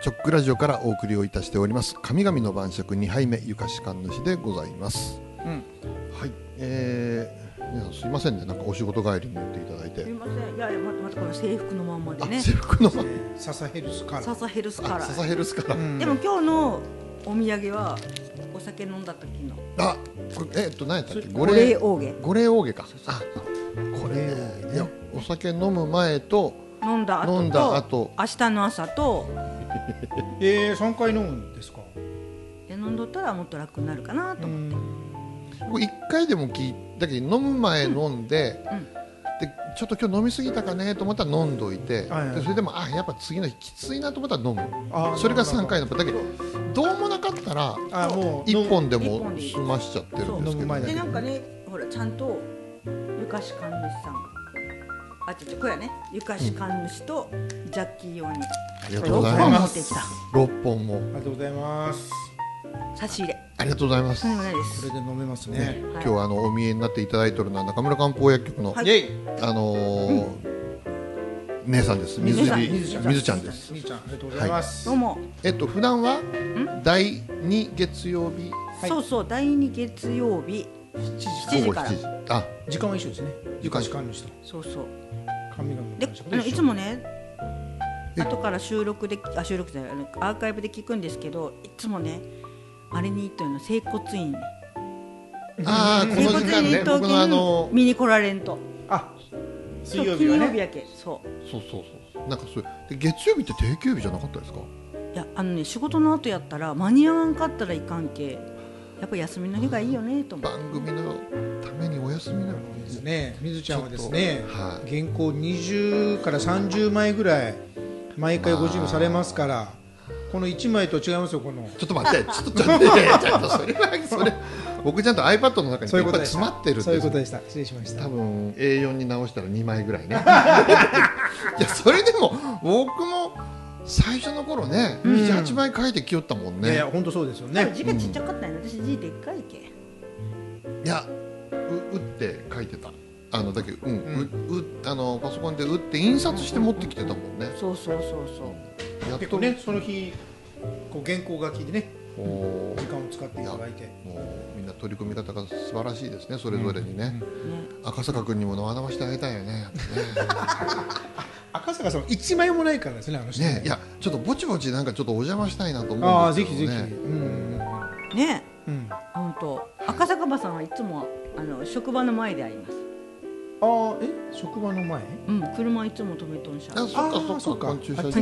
チョックラジオからお送りをいたしております神々の晩酌2杯目ゆかし神主でございます、はい、皆さんすいませんね、なんかお仕事帰りに言っていただいてすいません。いやまたこの制服のまんまでね。 制服のササヘルスからササヘルスから。 ササヘルスから、 でも今日のお土産はお酒飲んだ時のこれ何やったっけ、 五霊大下。 五霊大下か。これいやお酒飲む前と飲んだ後と明日の朝と 3回飲むんですか。 で飲んどったらもっと楽になるかなと思って。 1回でも聞いたけど飲む前飲んで、でちょっと今日飲み過ぎたかねと思ったら飲んどいて、でそれでもやっぱ次の日きついなと思ったら飲む。それが3回のだけどどうもなかったらもう1本でも済ましちゃってるんですけどね。 でなんかね、ほらちゃんとゆかし神主さんこれやね、ゆかし神主とジャッキー用にありがとうございます。 6 本もありがとうございます。 差し入れありがとうございます。 これで飲めますね。 今日はお見えになっていただいているのは中村漢方薬局の姉さんです。水ちゃんです。 水ちゃんありがとうございます。 どうも。 普段は第2月曜日、 そう第2月曜日7時から。 時間は一緒ですね。ゆかし神主と。 そう神々 でいつもね、後から収録じゃない、アーカイブで聞くんですけど、いつもねあれに行ったの整骨院ね。 この時間ね、僕の見に来られんと。 水曜日はね。 金曜日やけ。 そうなんかそれで月曜日って定休日じゃなかったですか。 いや仕事の後やったら間に合わんかったらいかんけ、やっぱ休みの日がいいよねと思って。 番組のためにお休みなんですね。水ちゃんはですね、原稿20から30枚ぐらい毎回ご準備されますから、この1枚と違いますよ。このちょっと待って、ちょっとそれ僕ちゃんと iPad の中にいっぱい詰まってるんです。 そういうことでした。失礼しました。 多分 A4 に直したら2枚ぐらいね。いやそれでも僕も最初の頃ね、7、8枚書いてきよったもんね。 いや本当そうですよね。 字がちっちゃかったんや。私字でっかいけ。 いや打って書いてた。だけどパソコンで打って印刷して持ってきてたもんね。 そう。 結構ね、その日原稿書きでね時間を使っていただいて、 もうみんな取り組み方が素晴らしいですね。それぞれにね。赤坂君にも学ばしてあげたいよね。 赤坂さん1枚もないからですね、あの人ね。 いやちょっとぼちぼちなんかちょっとお邪魔したいなと思うんですけどね。 ぜひね。本当赤坂場さんはいつも職場の前で会います。 職場の前？ 車いつも止めとんしゃ。 そっか駐車場。